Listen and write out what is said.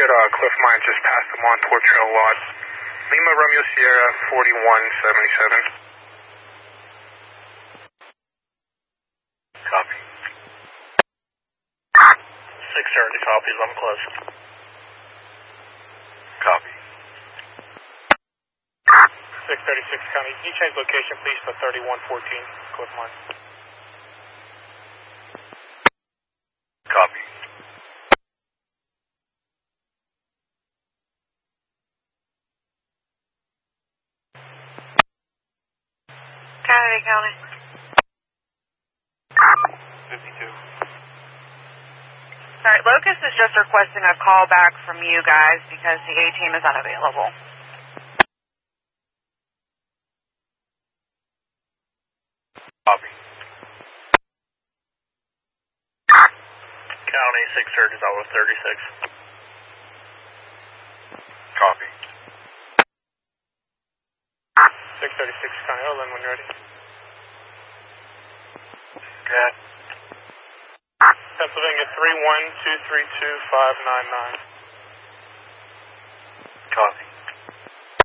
at Cliff Mine, just past the Montour Trail lot. Lima Romeo Sierra 4177. Copy. 630 copies, I'm close. Copy. 636 County, can you change location please to 3114 Cliff Mine? Copy. Kennedy County. 52. Sorry, Locust is just requesting a call back from you guys because the A-team is unavailable. Copy. County, 6 surges, I was 36. Copy. 636 County, Lynn, when ready. Good. Pennsylvania 31232-599. Copy.